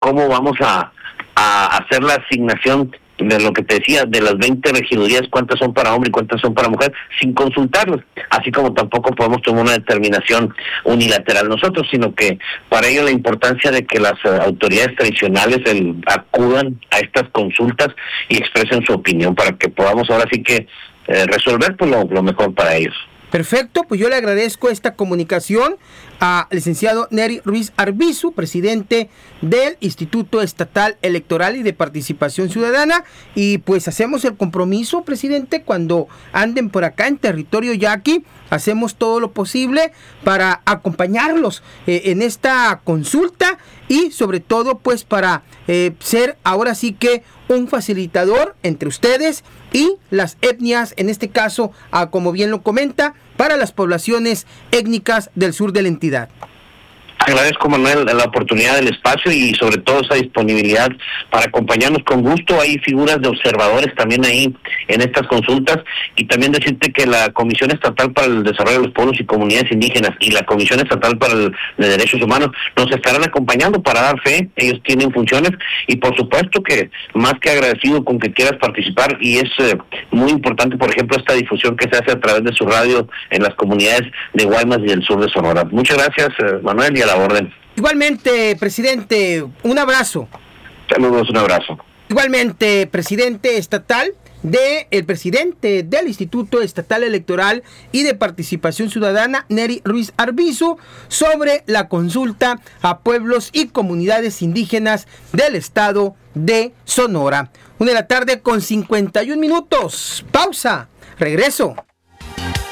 cómo vamos a hacer la asignación de lo que te decía, de las 20 regidurías, cuántas son para hombre y cuántas son para mujer, sin consultarlos, así como tampoco podemos tomar una determinación unilateral nosotros, sino que para ello la importancia de que las autoridades tradicionales acudan a estas consultas y expresen su opinión para que podamos ahora sí que resolver pues lo mejor para ellos. Perfecto, pues yo le agradezco esta comunicación al licenciado Nery Ruiz Arbizu, presidente del Instituto Estatal Electoral y de Participación Ciudadana, y pues hacemos el compromiso, presidente, cuando anden por acá en territorio yaqui, hacemos todo lo posible para acompañarlos en esta consulta y sobre todo pues para ser ahora sí que un facilitador entre ustedes y las etnias, en este caso, como bien lo comenta, para las poblaciones étnicas del sur de la entidad. Agradezco, Manuel, la oportunidad del espacio y sobre todo esa disponibilidad para acompañarnos con gusto. Hay figuras de observadores también ahí en estas consultas, y también decirte que la Comisión Estatal para el Desarrollo de los Pueblos y Comunidades Indígenas y la Comisión Estatal para de Derechos Humanos nos estarán acompañando para dar fe. Ellos tienen funciones y por supuesto que más que agradecido con que quieras participar, y es muy importante, por ejemplo, esta difusión que se hace a través de su radio en las comunidades de Guaymas y del sur de Sonora. Muchas gracias, Manuel, y a la orden. Igualmente, presidente, un abrazo. Saludos, un abrazo. Igualmente, presidente estatal el presidente del Instituto Estatal Electoral y de Participación Ciudadana, Nery Ruiz Arbizu, sobre la consulta a pueblos y comunidades indígenas del estado de Sonora. 1:51 p.m. Pausa. Regreso.